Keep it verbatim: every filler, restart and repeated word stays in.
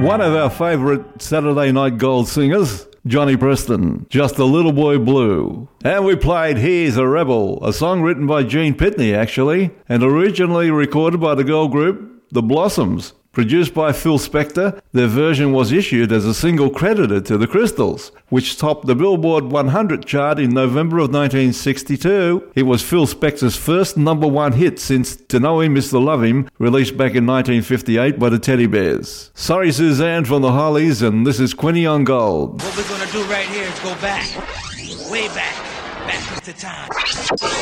One of our favourite Saturday Night Gold singers, Johnny Preston, Just a Little Boy Blue. And we played Here's a Rebel, a song written by Gene Pitney, actually, and originally recorded by the girl group The Blossoms. Produced by Phil Spector, their version was issued as a single credited to the Crystals, which topped the Billboard one hundred chart in November of nineteen sixty-two. It was Phil Spector's first number one hit since To Know Him Is to Love Him, released back in nineteen fifty-eight by the Teddy Bears. Sorry Suzanne from the Hollies, and this is Quinny on Gold. What we're gonna do right here is go back, way back, back into time.